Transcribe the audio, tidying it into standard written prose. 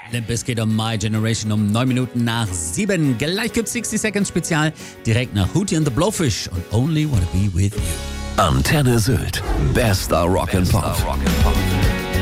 Limp Bizkit und My Generation um 9 Minuten nach 7. Gleich gibt's 60 Seconds Spezial direkt nach Hootie and the Blowfish und Only Wanna Be With You. Antenne Sylt. Bester Rock'n'Pop.